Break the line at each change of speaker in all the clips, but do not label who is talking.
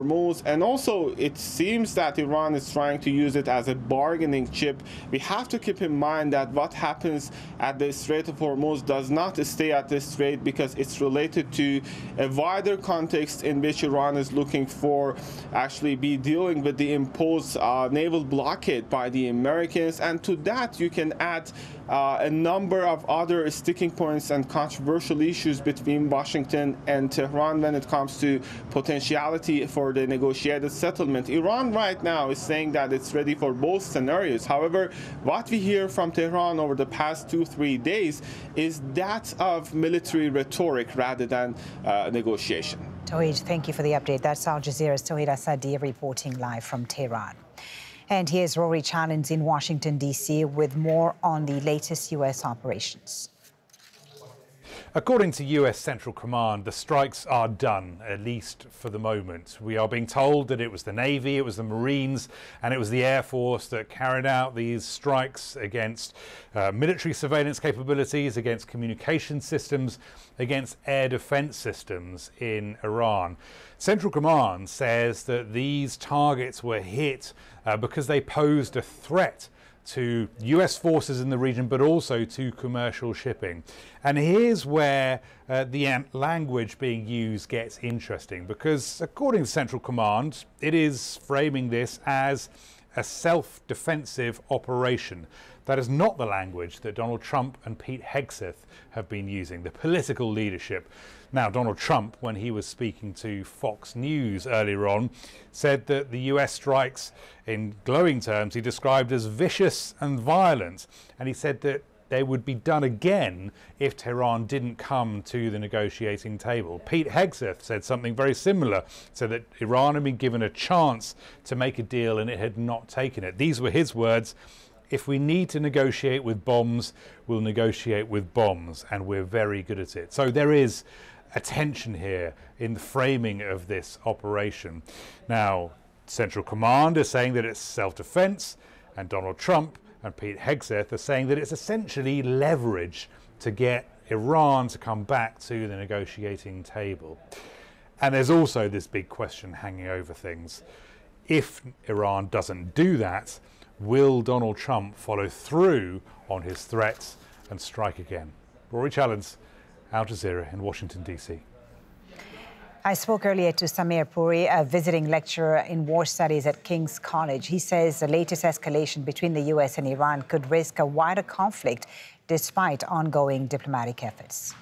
Hormuz, and also it seems that Iran is trying to use it as a bargaining chip. We have to keep in mind that what happens at the Strait of Hormuz does not stay at the strait, because it's related to a wider context in which Iran is looking for actually be dealing with the imposed naval blockade by the Americans, and to that you can add a number of other sticking points and controversial issues between Washington and Tehran when it comes to potentiality for the negotiated settlement. Iran right now is saying that it's ready for both scenarios. However, what we hear from Tehran over the past 2-3 days is that of military rhetoric rather than negotiation.
Tauhid, thank you for the update. That's Al Jazeera's Tauhid Asadi reporting live from Tehran. And here's Rory Challens in Washington, D.C. with more on the latest U.S. operations.
According to US Central Command, the strikes are done, at least for the moment. We are being told that it was the Navy, it was the Marines, and it was the Air Force that carried out these strikes against military surveillance capabilities, against communication systems, against air defense systems in Iran. Central Command says that these targets were hit because they posed a threat to US forces in the region, but also to commercial shipping. And here's where the language being used gets interesting, because according to Central Command, it is framing this as a self-defensive operation. That is not the language that Donald Trump and Pete Hegseth have been using, the political leadership. Now, Donald Trump, when he was speaking to Fox News earlier on, said that the US strikes, in glowing terms, he described as vicious and violent. And he said that they would be done again if Tehran didn't come to the negotiating table. Pete Hegseth said something very similar, said that Iran had been given a chance to make a deal and it had not taken it. These were his words. If we need to negotiate with bombs, we'll negotiate with bombs, and we're very good at it. So there is a tension here in the framing of this operation. Now, Central Command is saying that it's self-defense, and Donald Trump and Pete Hegseth are saying that it's essentially leverage to get Iran to come back to the negotiating table. And there's also this big question hanging over things. If Iran doesn't do that, will Donald Trump follow through on his threats and strike again? Rory Challens, Al Jazeera in Washington, D.C.
I spoke earlier to Samir Puri, a visiting lecturer in war studies at King's College. He says the latest escalation between the U.S. and Iran could risk a wider conflict despite ongoing diplomatic efforts.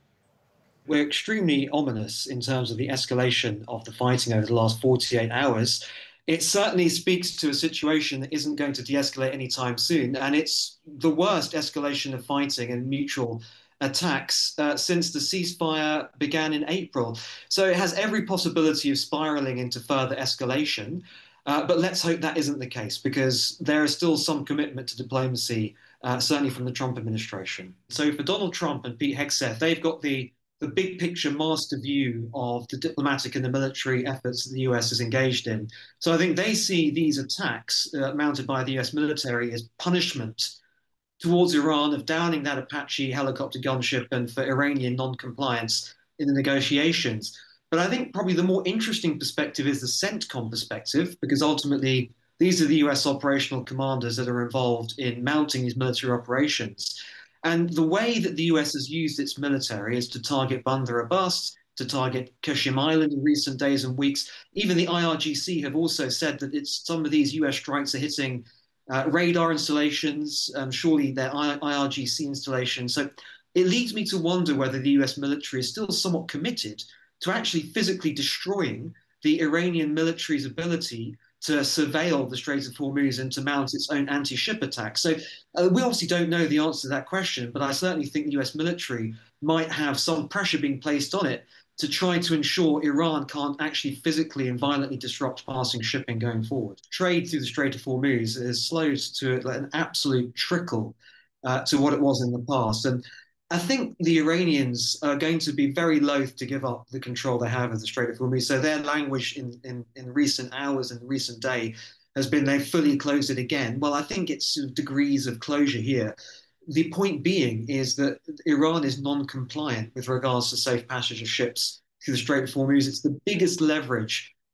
We're extremely ominous in terms of the escalation of the fighting over the last 48 hours. It certainly speaks to a situation that isn't going to de-escalate anytime soon, and it's the worst escalation of fighting and mutual attacks since the ceasefire began in April. So it has every possibility of spiraling into further escalation, but let's hope that isn't the case, because there is still some commitment to diplomacy, certainly from the Trump administration. So for Donald Trump and Pete Hegseth, they've got the big picture master view of the diplomatic and the military efforts that the US is engaged in. So I think they see these attacks mounted by the US military as punishment towards Iran of downing that Apache helicopter gunship and for Iranian non-compliance in the negotiations. But I think probably the more interesting perspective is the CENTCOM perspective, because ultimately these are the US operational commanders that are involved in mounting these military operations. And the way that the US has used its military is to target Bandar Abbas, to target Qasem Island in recent days and weeks. Even the IRGC have also said that some of these US strikes are hitting radar installations, surely their IRGC installations. So it leads me to wonder whether the US military is still somewhat committed to actually physically destroying the Iranian military's ability to surveil the Strait of Hormuz and to mount its own anti-ship attacks. So we obviously don't know the answer to that question, but I certainly think the US military might have some pressure being placed on it to try to ensure Iran can't actually physically and violently disrupt passing shipping going forward. Trade through the Strait of Hormuz is slowed to an absolute trickle to what it was in the past. And I think the Iranians are going to be very loath to give up the control they have of the Strait of Hormuz. So their language in recent hours and recent day has been they've fully closed it again. Well, I think it's degrees of closure here. The point being is that Iran is non-compliant with regards to safe passage of ships through the Strait of Hormuz. It's the biggest leverage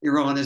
Iran is